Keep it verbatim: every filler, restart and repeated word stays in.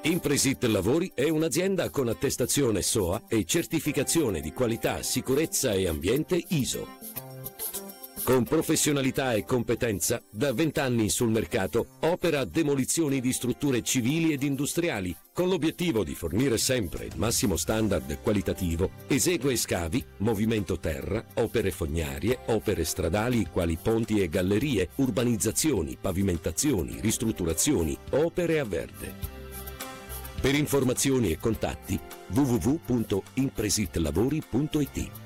Impresit Lavori è un'azienda con attestazione S O A e certificazione di qualità, sicurezza e ambiente I S O. Con professionalità e competenza, da vent'anni sul mercato, opera demolizioni di strutture civili ed industriali, con l'obiettivo di fornire sempre il massimo standard qualitativo, esegue scavi, movimento terra, opere fognarie, opere stradali quali ponti e gallerie, urbanizzazioni, pavimentazioni, ristrutturazioni, opere a verde. Per informazioni e contatti w w w punto impresitlavori punto i t.